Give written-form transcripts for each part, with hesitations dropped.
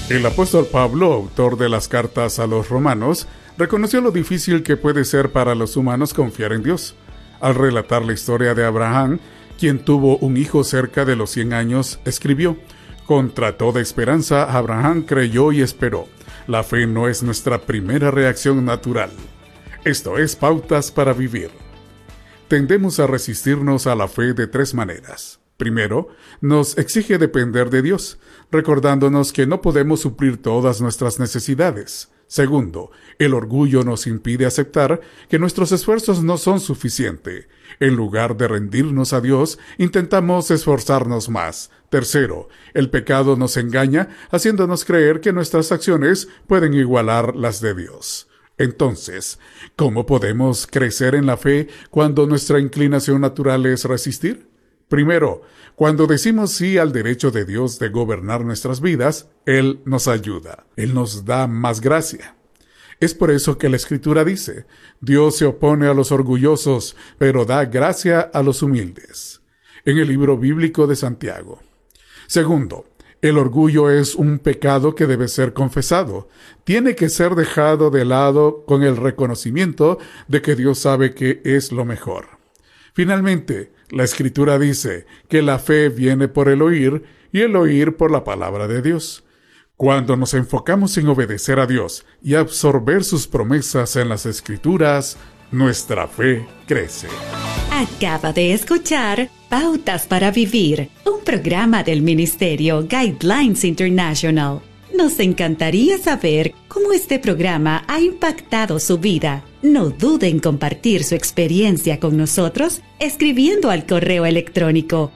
El apóstol Pablo, autor de las cartas a los romanos, reconoció lo difícil que puede ser para los humanos confiar en Dios. Al relatar la historia de Abraham, quien tuvo un hijo cerca de los 100 años, escribió: «Contra toda esperanza, Abraham creyó y esperó. La fe no es nuestra primera reacción natural». Esto es Pautas para Vivir. Tendemos a resistirnos a la fe de 3 maneras. Primero, nos exige depender de Dios, recordándonos que no podemos suplir todas nuestras necesidades. Segundo, el orgullo nos impide aceptar que nuestros esfuerzos no son suficientes. En lugar de rendirnos a Dios, intentamos esforzarnos más. Tercero, el pecado nos engaña, haciéndonos creer que nuestras acciones pueden igualar las de Dios. Entonces, ¿cómo podemos crecer en la fe cuando nuestra inclinación natural es resistir? Primero, cuando decimos sí al derecho de Dios de gobernar nuestras vidas, Él nos ayuda. Él nos da más gracia. Es por eso que la Escritura dice: Dios se opone a los orgullosos, pero da gracia a los humildes. En el libro bíblico de Santiago. Segundo, el orgullo es un pecado que debe ser confesado. Tiene que ser dejado de lado con el reconocimiento de que Dios sabe que es lo mejor. Finalmente, la Escritura dice que la fe viene por el oír y el oír por la palabra de Dios. Cuando nos enfocamos en obedecer a Dios y absorber sus promesas en las Escrituras, nuestra fe crece. Acaba de escuchar Pautas para Vivir, un programa del Ministerio Guidelines International. Nos encantaría saber cómo este programa ha impactado su vida. No dude en compartir su experiencia con nosotros escribiendo al correo electrónico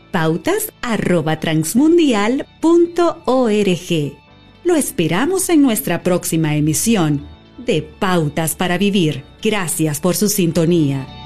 pautas@transmundial.org. Lo esperamos en nuestra próxima emisión de Pautas para Vivir. Gracias por su sintonía.